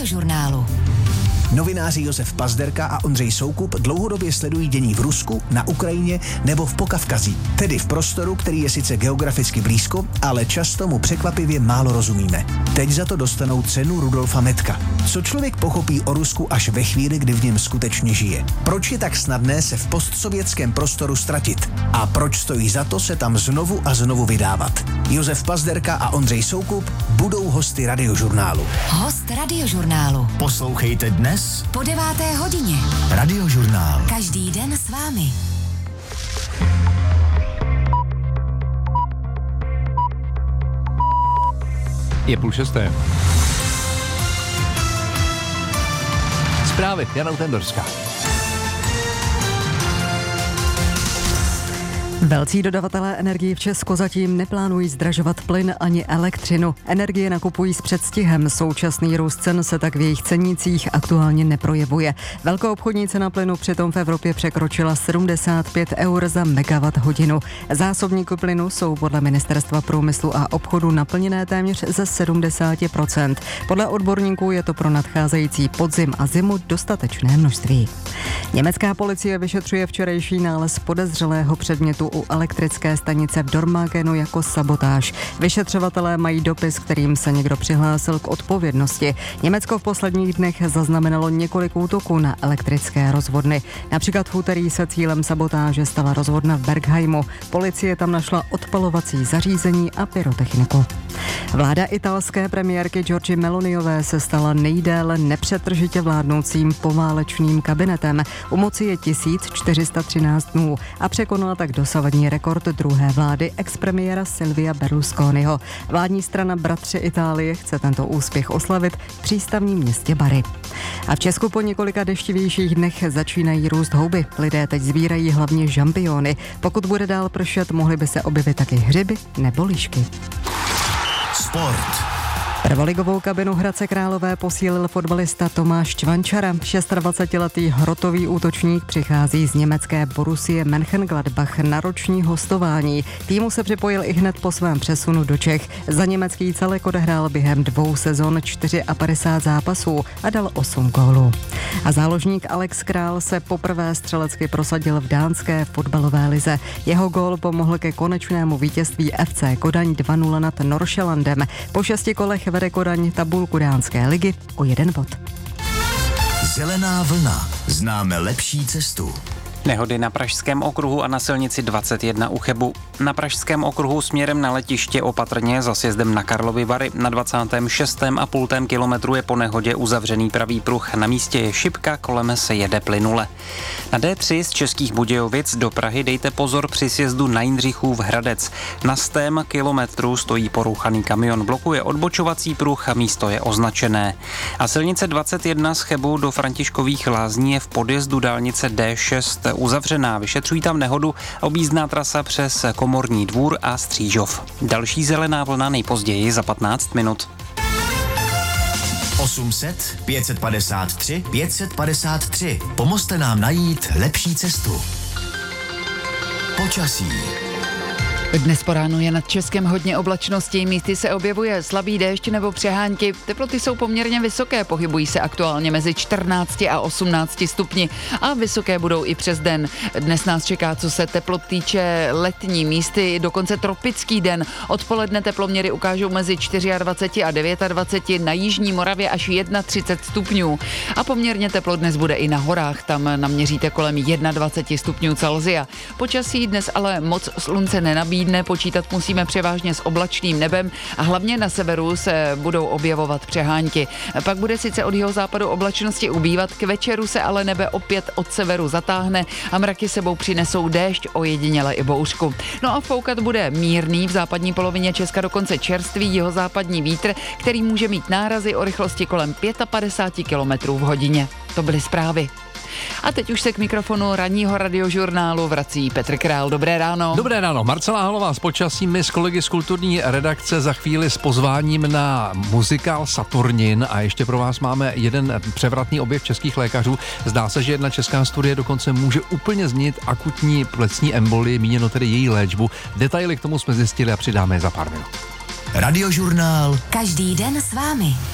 Radiožurnálu. Novináři Josef Pazderka a Ondřej Soukup dlouhodobě sledují dění v Rusku, na Ukrajině nebo v Pokavkazí, tedy v prostoru, který je sice geograficky blízko, ale často mu překvapivě málo rozumíme. Teď za to dostanou cenu Rudolfa Metka. Co člověk pochopí o Rusku až ve chvíli, kdy v něm skutečně žije? Proč je tak snadné se v postsovětském prostoru ztratit? A proč stojí za to se tam znovu a znovu vydávat? Josef Pazderka a Ondřej Soukup budou hosty Radiožurnálu. Host Radiožurnálu. Poslouchejte dnes Po 9. hodině. Radiožurnál. Každý den s vámi. Je 5:30. Zprávy Jana Tendorská. Velcí dodavatelé energií v Česku zatím neplánují zdražovat plyn ani elektřinu. Energie nakupují s předstihem. Současný růst cen se tak v jejich cenících aktuálně neprojevuje. Velkoobchodní cena plynu přitom v Evropě překročila 75 eur za megawatt hodinu. Zásobníky plynu jsou podle Ministerstva průmyslu a obchodu naplněné téměř ze 70%. Podle odborníků je to pro nadcházející podzim a zimu dostatečné množství. Německá policie vyšetřuje včerejší nález podezřelého předmětu u elektrické stanice v Dormagenu jako sabotáž. Vyšetřovatelé mají dopis, kterým se někdo přihlásil k odpovědnosti. Německo v posledních dnech zaznamenalo několik útoků na elektrické rozvodny. Například v úterý se cílem sabotáže stala rozvodna v Bergheimu. Policie tam našla odpalovací zařízení a pyrotechniku. Vláda italské premiérky Giorgie Meloniové se stala nejdéle nepřetržitě vládnoucím poválečným kabinetem. U moci je 1413 dnů a překonala tak dosavadní rekord druhé vlády expremiéra Silvia Berlusconiho. Vládní strana Bratři Itálie chce tento úspěch oslavit v přístavním městě Bari. A v Česku po několika deštivějších dnech začínají růst houby. Lidé teď sbírají hlavně žampiony. Pokud bude dál pršet, mohly by se objevit taky hřiby nebo lišky. Sport. Prvoligovou kabinu Hradce Králové posílil fotbalista Tomáš Čvančara. 26letý hrotový útočník přichází z německé Borussie Mönchengladbach na roční hostování. Týmu se připojil i hned po svém přesunu do Čech. Za německý celek odehrál během 2 sezon 54 zápasů a dal 8 gólů. A záložník Alex Král se poprvé střelecky prosadil v dánské fotbalové lize. Jeho gól pomohl ke konečnému vítězství FC Kodaň 2-0 nad Nordsjællandem. Po 6 kolech vede Kodaň tabulku dánské ligy o 1 bod. Zelená vlna. Známe lepší cestu. Nehody na Pražském okruhu a na silnici 21 u Chebu. Na Pražském okruhu směrem na letiště opatrně za sjezdem na Karlovy Vary. Na 26,5 kilometru je po nehodě uzavřený pravý pruh. Na místě je šipka, kolem se jede plynule. Na D3 z Českých Budějovic do Prahy dejte pozor při sjezdu na Jindřichův Hradec. Na 100 kilometru stojí porouchaný kamion, blokuje odbočovací pruh a místo je označené. A silnice 21 z Chebu do Františkových Lázní je v podjezdu dálnice D6 uzavřená. Vyšetřují tam nehodu, objízdná trasa přes Komorní dvůr a Střížov. Další zelená vlna nejpozději za 15 minut. 800 553 553. Pomozte nám najít lepší cestu. Počasí. Dnes po ránu je nad Českem hodně oblačností, místy se objevuje slabý déšť nebo přehánky. Teploty jsou poměrně vysoké, pohybují se aktuálně mezi 14 a 18 stupni a vysoké budou i přes den. Dnes nás čeká, co se teplot týče, letní, místy dokonce tropický den. Odpoledne teploměry ukážou mezi 24 a 29, na jižní Moravě až 31 stupňů. A poměrně teplo dnes bude i na horách, tam naměříte kolem 21 stupňů Celsia. Počasí dnes ale moc slunce nenabídne, počítat musíme převážně s oblačným nebem a hlavně na severu se budou objevovat přehánky. Pak bude sice od jihozápadu oblačnosti ubývat, k večeru se ale nebe opět od severu zatáhne a mraky sebou přinesou déšť, ojediněle i bouřku. No a foukat bude mírný, v západní polovině Česka dokonce čerstvý jihozápadní vítr, který může mít nárazy o rychlosti kolem 55 km v hodině. To byly zprávy. A teď už se k mikrofonu ranního radiožurnálu vrací Petr Král. Dobré ráno. Dobré ráno. Marcela Halová s počasím, my s kolegy z kulturní redakce za chvíli s pozváním na muzikál Saturnin a ještě pro vás máme jeden převratný objev českých lékařů. Zdá se, že jedna česká studie dokonce může úplně změnit akutní plicní embolii, míněno tedy její léčbu. Detaily k tomu jsme zjistili a přidáme je za pár minut. Radiožurnál. Každý den s vámi.